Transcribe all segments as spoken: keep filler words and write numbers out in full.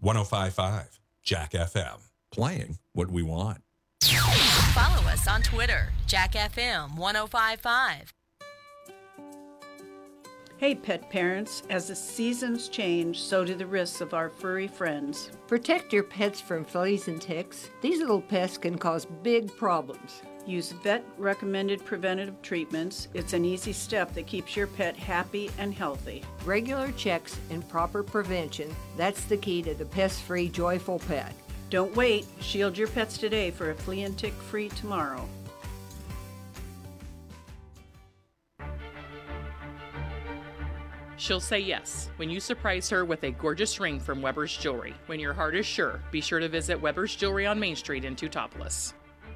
one oh five point five Jack F M. Playing what we want. Follow us on Twitter, Jack F M one oh five point five. Hey pet parents, as the seasons change, so do the risks of our furry friends. Protect your pets from fleas and ticks. These little pests can cause big problems. Use vet-recommended preventative treatments. It's an easy step that keeps your pet happy and healthy. Regular checks and proper prevention, that's the key to the pest-free, joyful pet. Don't wait. Shield your pets today for a flea and tick-free tomorrow. She'll say yes when you surprise her with a gorgeous ring from Weber's Jewelry. When your heart is sure, be sure to visit Weber's Jewelry on Main Street in Teutopolis.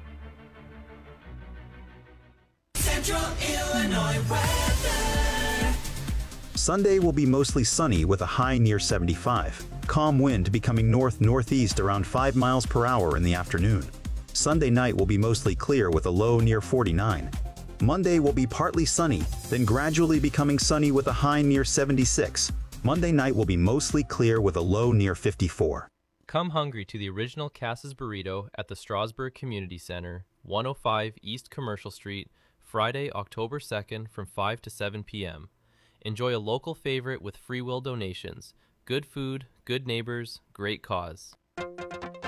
Central Illinois weather. Sunday will be mostly sunny with a high near seventy-five. Calm wind becoming north-northeast around five miles per hour in the afternoon. Sunday night will be mostly clear with a low near forty-nine. Monday will be partly sunny, then gradually becoming sunny with a high near seventy-six. Monday night will be mostly clear with a low near fifty-four. Come hungry to the original Cass's Burrito at the Strasburg Community Center, one oh five East Commercial Street, Friday, October second from five to seven p.m. Enjoy a local favorite with free will donations. Good food, good neighbors, great cause.